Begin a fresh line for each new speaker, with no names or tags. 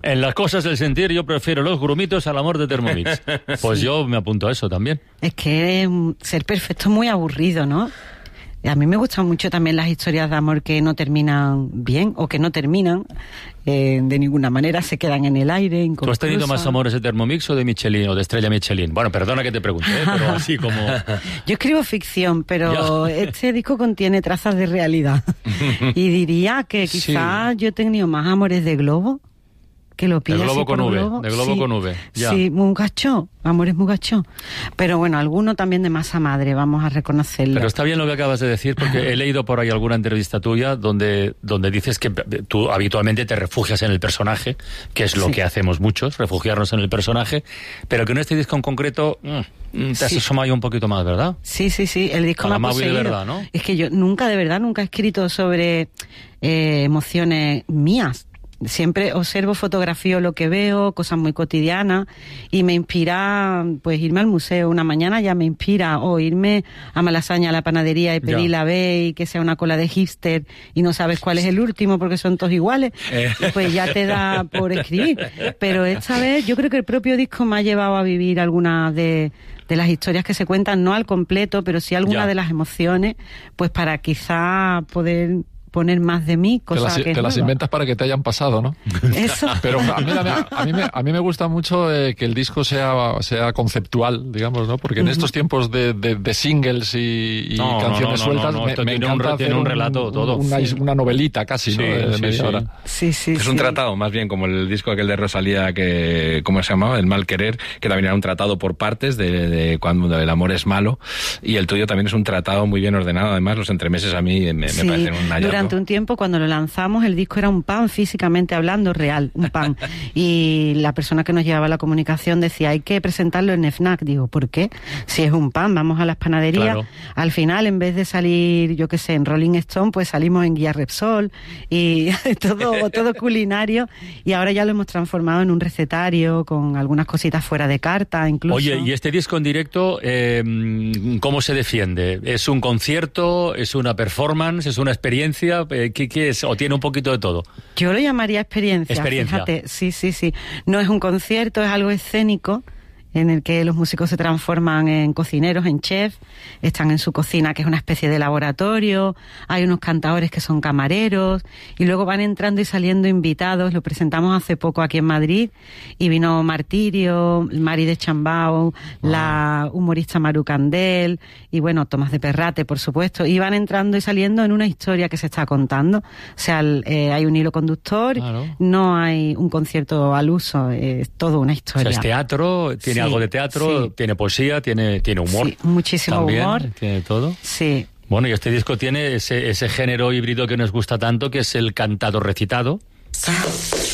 En las cosas del sentir yo prefiero los grumitos al amor de Thermomix. Pues yo me apunto a eso también.
Es que ser perfecto es muy aburrido, ¿no? A mí me gustan mucho también las historias de amor que no terminan bien o que no terminan de ninguna manera, se quedan en el aire, inconclusas.
¿Tú has tenido más amores de Thermomix o de Michelin o de Estrella Michelin? Bueno, perdona que te pregunte, pero así como...
Yo escribo ficción, pero este disco contiene trazas de realidad. Y diría que quizás yo he tenido más amores de globo. Que lo pillas.
De globo con V, de globo con V. Ya.
Sí, muy gacho, amores muy gacho. Pero bueno, alguno también de masa madre, vamos a reconocerlo.
Pero está bien lo que acabas de decir, porque he leído por ahí alguna entrevista tuya donde dices que tú habitualmente te refugias en el personaje, que es lo que hacemos muchos, refugiarnos en el personaje, pero que en este disco en concreto te has asomado ahí un poquito más, ¿verdad?
Sí, el disco me ha poseído.
De verdad, ¿no?
Es que yo nunca he escrito sobre emociones mías. Siempre observo, fotografío lo que veo, cosas muy cotidianas, y me inspira, pues, irme al museo una mañana ya me inspira, o irme a Malasaña a la panadería y pedir la B y que sea una cola de hipster y no sabes cuál es el último porque son todos iguales, pues ya te da por escribir. Pero esta vez yo creo que el propio disco me ha llevado a vivir algunas de las historias que se cuentan, no al completo, pero sí algunas de las emociones, pues para quizá poder poner más de mí, cosas que
te las inventas para que te hayan pasado, ¿no?
Eso.
Pero a mí me gusta mucho que el disco sea conceptual, digamos, ¿no? Porque en estos tiempos de singles y canciones sueltas me encanta hacer
un relato todo.
Una novelita casi, ¿no? De media hora.
Sí.
Es un tratado, más bien, como el disco aquel de Rosalía, que ¿cómo se llamaba? El mal querer, que también era un tratado por partes de cuando el amor es malo, y el tuyo también es un tratado muy bien ordenado. Además, los entremeses a mí me parecen un hallazgo.
Durante un tiempo, cuando lo lanzamos, el disco era un pan, físicamente hablando, real, un pan. Y la persona que nos llevaba la comunicación decía, hay que presentarlo en FNAC. Digo, ¿por qué? Si es un pan, vamos a las panaderías.
Claro.
Al final, en vez de salir, yo qué sé, en Rolling Stone, pues salimos en Guía Repsol y todo culinario. Y ahora ya lo hemos transformado en un recetario con algunas cositas fuera de carta, incluso.
Oye, ¿y este disco en directo cómo se defiende? ¿Es un concierto? ¿Es una performance? ¿Es una experiencia? ¿Qué es? ¿O tiene un poquito de todo?
Yo lo llamaría experiencia. Fíjate, sí. No es un concierto, es algo escénico en el que los músicos se transforman en cocineros, en chefs, están en su cocina, que es una especie de laboratorio, hay unos cantadores que son camareros, y luego van entrando y saliendo invitados. Lo presentamos hace poco aquí en Madrid, y vino Martirio, Mari de Chambao, la humorista Maru Candel, y bueno, Tomás de Perrate, por supuesto, y van entrando y saliendo en una historia que se está contando. O sea, hay un hilo conductor, no hay un concierto al uso, es todo una historia.
O sea, es teatro, tiene algo de teatro, tiene poesía, tiene humor.
Sí, muchísimo
también,
humor.
Tiene todo.
Sí.
Bueno, y este disco tiene ese género híbrido que nos gusta tanto, que es el cantado recitado.